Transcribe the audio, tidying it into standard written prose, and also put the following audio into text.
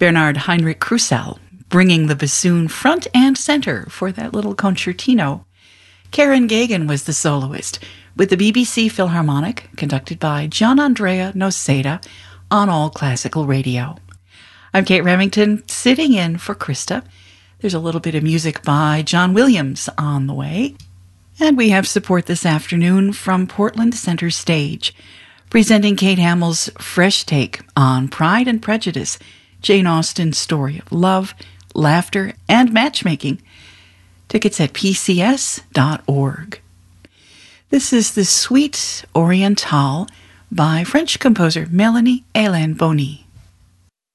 Bernard Heinrich Krusell, bringing the bassoon front and center for that little concertino. Karen Gagan was the soloist, with the BBC Philharmonic, conducted by Gianandrea Noseda, on All Classical Radio. I'm Kate Remington, sitting in for Krista. There's a little bit of music by John Williams on the way. And we have support this afternoon from Portland Center Stage, presenting Kate Hamill's fresh take on Pride and Prejudice, Jane Austen's story of love, laughter, and matchmaking. Tickets at pcs.org. This is the Suite Orientale by French composer Melanie Hélène Bony.